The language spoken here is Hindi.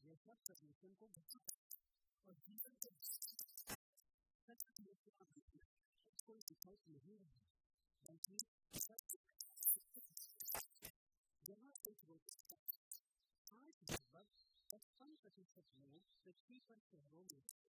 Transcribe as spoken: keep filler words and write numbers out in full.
हमेशा परमेश्वर को बचा और जीवन के सच में कोई विकल्प नहीं है बल्कि जहाँ एक रोटी आज लगभग पचपन प्रतिशत लोग पृथ्वी पर शहरों में